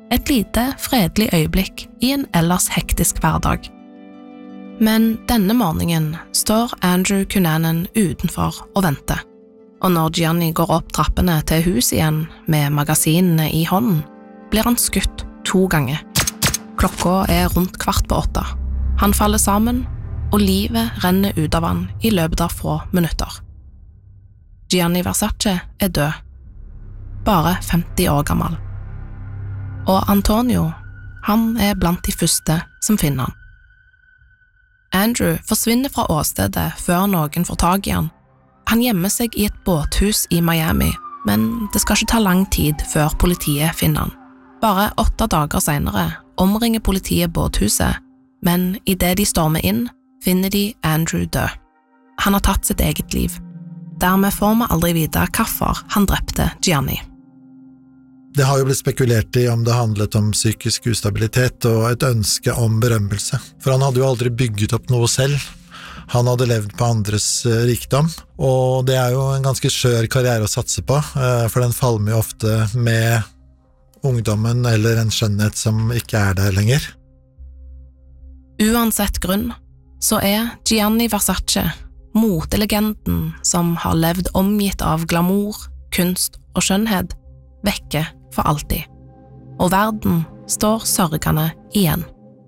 Et lite, fredelig øyeblikk i en ellers hektisk hverdag. Men denne morgenen står Andrew Cunanan utenfor og venter, og når Gianni går opp trappene til huset igjen med magasinene i hånden, blir han skutt 2 ganger. Klokka rundt 7:15. Han faller sammen, og livet renner ut av han i løpet av få minutter. Gianni Versace død, bare 50 år gammel. Og Antonio, han blant de første som finner han. Andrew forsvinner fra åstedet før noen får tag i han. Han gjemmer seg i et båthus i Miami, men det skal ikke ta lang tid før politiet finner han. Bare 8 dager senere omringer politiet båthuset, men i det de stormer inn, finner de Andrew død. Han har tatt sitt eget liv. Dermed får vi aldri vite hvorfor han drepte Gianni. Det har jo blitt spekulert i om det handlet om psykisk ustabilitet og et ønske om berømmelse, for han hadde jo aldri bygget opp noe selv. Han hadde levd på andres rikdom, og det jo en ganske skjør karriere å satse på, for den falmer jo ofte med ungdommen eller en skjønnhet som ikke der lenger. Uansett grunn, så Gianni Versace motelegenden som har levd omgitt av glamour, kunst og skjønnhet, vekke for alltid, og verden står sørgende igjen.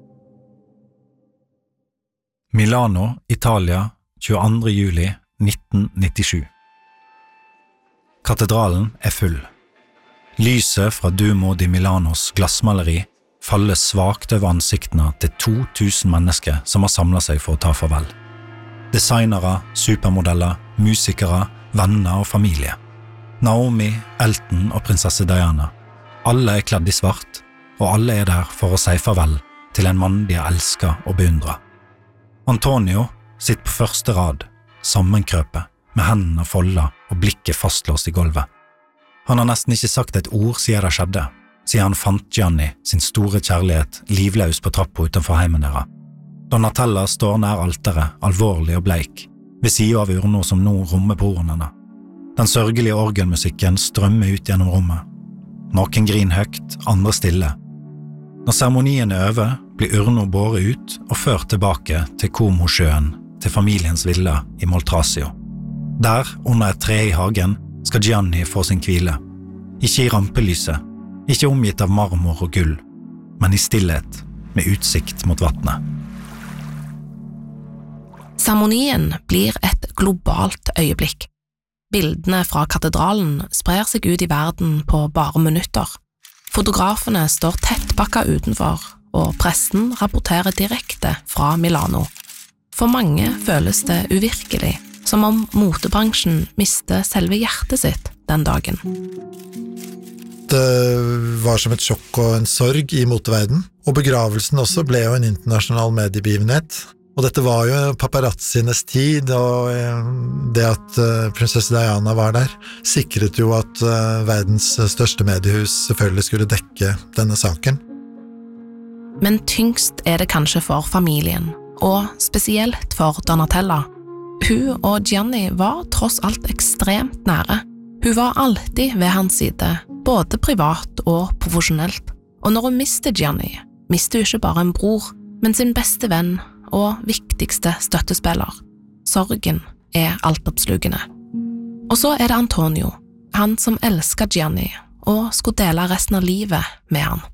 Milano, Italia, 22. juli 1997. Katedralen full. Lyset fra Duomo di Milanos glassmaleri faller svagt over ansiktene til 2000 mennesker som har samlet seg for å ta farvel. Designere, supermodeller, musikere, venner og familie. Naomi, Elton og prinsesse Diana. Alle kledd i svart, og alle der for å si farvel til en mann de har elsket og beundret. Antonio sitter på første rad, sammenkrøpet, med hendene foldet og blikket fastlåst i gulvet. Han har nesten ikke sagt et ord siden det skjedde, siden han fant Gianni, sin store kjærlighet, livløs på trappa utenfor heimen deres. Donatella står nær alteret, alvorlig og bleik, ved siden av urna som nå rommer på ordene henne. Den sørgelige orgelmusikken strømmer ut gjennom rommet. Noen griner høyt, andre stille. Når seremonien over, blir urna båret ut og ført tilbake til Como-sjøen, til familiens villa i Moltrasio. Der, under et tre i hagen, skal Gianni få sin hvile. Ikke i rampelyset, ikke omgitt av marmor og gull, men i stillhet, med utsikt mot vattnet. Seremonien blir et globalt øyeblikk. Bildene fra katedralen sprer seg ut i verden på bare minutter. Fotografene står tettpakket utenfor, og pressen rapporterer direkte fra Milano. For mange føles det uvirkelig, som om motebransjen mister selve hjertet sitt den dagen. Det var som et sjokk og en sorg i moteverden, og begravelsen også ble jo en internasjonal mediebegivenhet. Og dette var jo paparazzienes tid, og det at prinsesse Diana var der, sikret jo at verdens største mediehus selvfølgelig skulle dekke denne saken. Men tyngst det kanskje for familien, og spesielt for Donatella. Hun og Gianni var tross alt ekstremt nære. Hun var alltid ved hans side, både privat og profesjonelt. Og når hun mister Gianni, mister hun ikke bare en bror, men sin beste venn og viktigste støttespiller. Sorgen altoppslukende. Og så det Antonio, han som elsket Gianni og skulle dele resten av livet med han.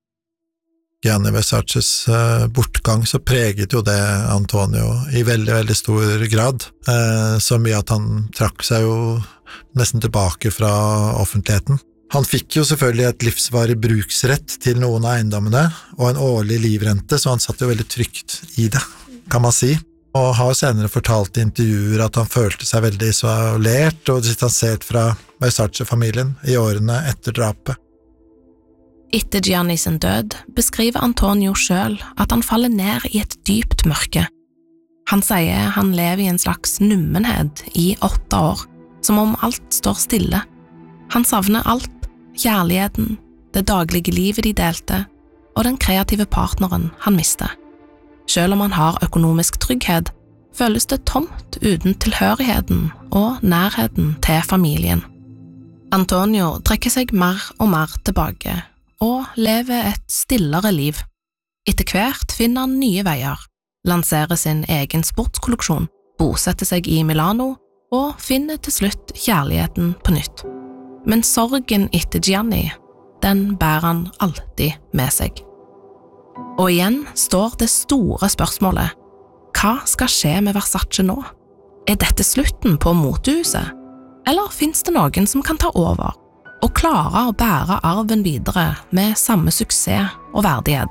Gianni Versaces bortgang så preget jo det Antonio i veldig, veldig stor grad. Så mye at han trakk seg jo nesten tilbake fra offentligheten. Han fikk jo selvfølgelig et livsvarig bruksrett til noen av eiendommene, og en årlig livrente, så han satt jo veldig trygt i det, kan man si. Og har senere fortalt i intervjuer at han følte seg veldig isolert og distansert fra Versace-familien i årene etter drapet. Etter Gianni sin død beskriver Antonio selv at han faller ned i et dypt mørke. Han sier han lever i en slags nummenhet i 8 år, som om alt står stille. Han savner alt. Kjærligheten, det daglige livet de delte, og den kreative partneren han mistet. Selv om han har økonomisk trygghet, føles det tomt uten tilhørigheten og nærheten til familien. Antonio trekker seg mer og mer tilbake, og lever et stillere liv. Etter hvert finner han nye veier, lanserer sin egen sportskolleksjon, bosetter seg i Milano og finner til slutt kjærligheten på nytt. Men sorgen etter Gianni, den bærer han alltid med seg. Og igjen står det store spørsmålet: hva skal skje med Versace nå? Dette slutten på motehuset? Eller finnes det noen som kan ta over og klare å bære arven videre med samme suksess og verdighet?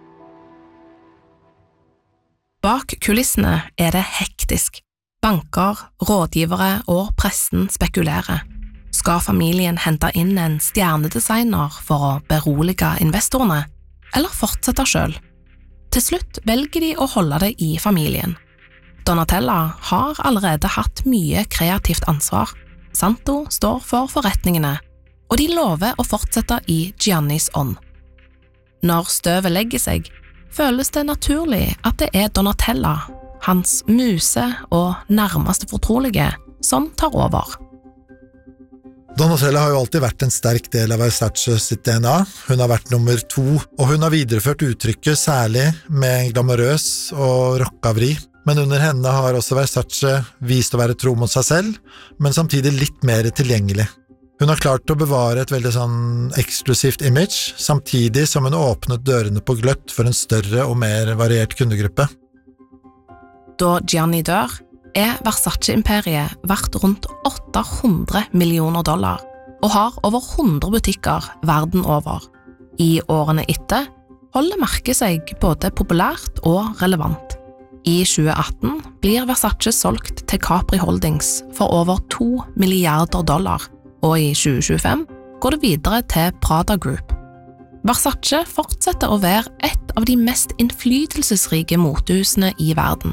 Bak kulissene det hektisk. Banker, rådgivere og pressen spekulerer. Skal familien hente inn en stjernedesigner for å berolige investorene, eller fortsette selv? Til slutt velger de å holde det i familien. Donatella har allerede hatt mye kreativt ansvar. Santo står for forretningene, og de lover å fortsette i Giannis ånd. Når støvet legger seg, føles det naturlig at det Donatella, hans muse og nærmeste fortrolige, som tar over. Donatella har jo alltid vært en sterk del av Versace sitt DNA. Hun har vært nummer 2, og hun har videreført uttrykket særlig med en glamorøs og rockavri. Men under henne har også Versace vist å være tro mot seg selv, men samtidig litt mer tilgjengelig. Hun har klart å bevare et veldig eksklusivt image, samtidig som hun åpnet dørene på gløtt for en større og mer variert kundegruppe. Da Gianni dør, Versace-imperiet verdt rundt $800 millioner og har over 100 butikker verden over. I årene etter holder merket seg både populært og relevant. I 2018 blir Versace solgt til Capri Holdings for over $2 milliarder, og i 2025 går det videre til Prada Group. Versace fortsetter å være et av de mest innflytelsesrike motehusene i verden.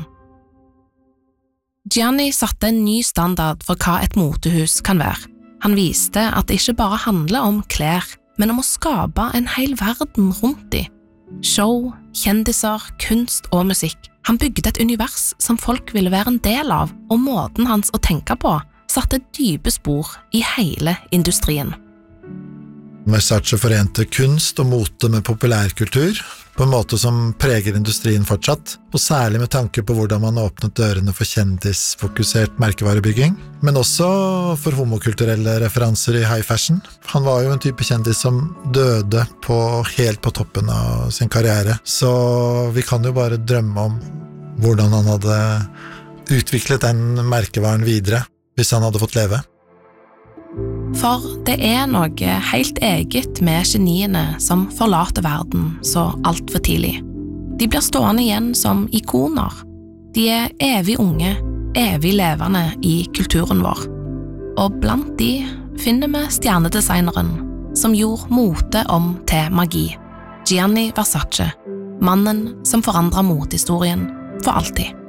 Gianni satte en ny standard for hva et motehus kan være. Han viste at det ikke bare handler om klær, men om å skape en hel verden rundt dem. Show, kjendiser, kunst og musikk. Han bygde et univers som folk ville være en del av, og måten hans å tenke på satte dype spor i hele industrien. Versace forente kunst og mote med populærkultur, på en måte som preger industrien fortsatt, og særlig med tanke på hvordan man åpnet dørene for kjendisfokusert merkevarebygging, men også for homokulturelle referanser i high fashion. Han var jo en type kjendis som døde helt på toppen av sin karriere, så vi kan jo bare drømme om hvordan han hadde utviklet den merkevaren videre, hvis han hadde fått leve. For det noe helt eget med geniene som forlater verden så alt for tidlig. De blir stående igjen som ikoner. De evig unge, evig levende i kulturen vår. Og blant de finner vi stjernedesigneren som gjorde mote om til magi. Gianni Versace, mannen som forandret motehistorien for alltid.